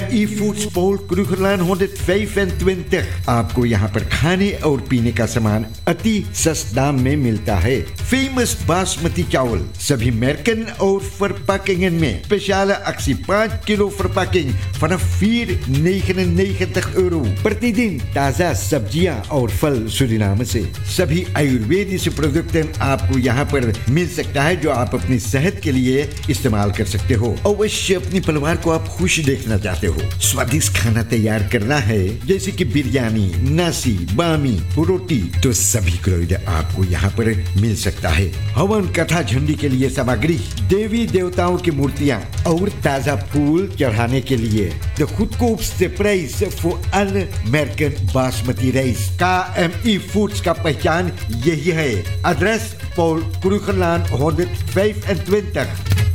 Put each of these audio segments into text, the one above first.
KMI Foods पोल क्रूखरलान 125 आपको यहाँ पर खाने और पीने का सामान अति सस्ते दाम में मिलता है। फेमस बासमती चावल सभी अमेरिकन और verpakkingen में special actie 5 kilo verpakking vanaf €4,99 प्रतिदिन। ताजा सब्जियां और फल सूरीनाम से सभी आयुर्वेदिक प्रोडक्ट आपको यहाँ पर मिल सकता है जो आप अपनी सेहत के लिए इस्तेमाल कर सकते हो। अवश्य अपने परिवार को आप खुश देखना चाहते हो, स्वादिष्ट खाना तैयार करना है जैसे कि बिरयानी, नासी, बामी, रोटी, तो सभी क्रोध आपको यहाँ पर मिल सकता है। हवन कथा झंडी के लिए सामग्री, देवी देवताओं की मूर्तियाँ और ताजा फूल चढ़ाने के लिए de goedkoopste prijs voor alle merken basmati rice. KMI Foods का पहचान यही है। एड्रेस पोल क्रूखरlaan 125.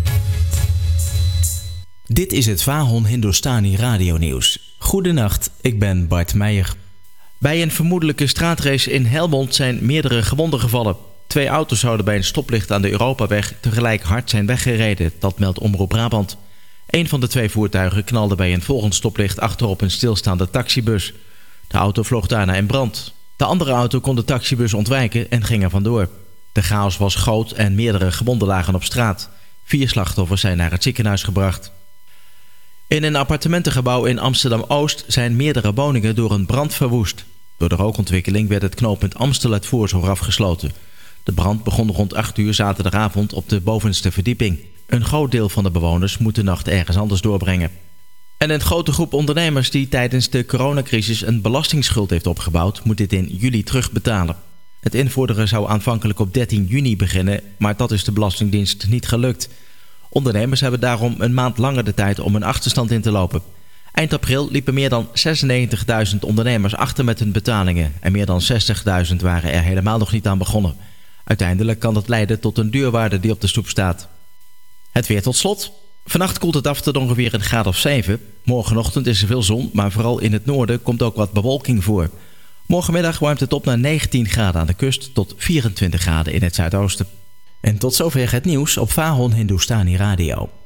Dit is het Vahon Hindustani radionieuws. Goedenacht, ik ben Bart Meijer. Bij een vermoedelijke straatrace in Helmond zijn meerdere gewonden gevallen. 2 auto's zouden bij een stoplicht aan de Europaweg tegelijk hard zijn weggereden, dat meldt Omroep Brabant. Een van de 2 voertuigen knalde bij een volgend stoplicht achterop een stilstaande taxibus. De auto vloog daarna in brand. De andere auto kon de taxibus ontwijken en ging er vandoor. De chaos was groot en meerdere gewonden lagen op straat. 4 slachtoffers zijn naar het ziekenhuis gebracht. In een appartementengebouw in Amsterdam-Oost zijn meerdere woningen door een brand verwoest. Door de rookontwikkeling werd het knooppunt Amstel uit Voorzorg afgesloten. De brand begon rond 8 uur zaterdagavond op de bovenste verdieping. Een groot deel van de bewoners moet de nacht ergens anders doorbrengen. En een grote groep ondernemers die tijdens de coronacrisis een belastingsschuld heeft opgebouwd, moet dit in juli terugbetalen. Het invorderen zou aanvankelijk op 13 juni beginnen, maar dat is de Belastingdienst niet gelukt. Ondernemers hebben daarom een maand langer de tijd om een achterstand in te lopen. Eind april liepen meer dan 96.000 ondernemers achter met hun betalingen en meer dan 60.000 waren er helemaal nog niet aan begonnen. Uiteindelijk kan dat leiden tot een duurwaarde die op de stoep staat. Het weer tot slot. Vannacht koelt het af tot ongeveer een graad of 7. Morgenochtend is er veel zon, maar vooral in het noorden komt ook wat bewolking voor. Morgenmiddag warmt het op naar 19 graden aan de kust tot 24 graden in het zuidoosten. En tot zover het nieuws op Vahon Hindustani Radio.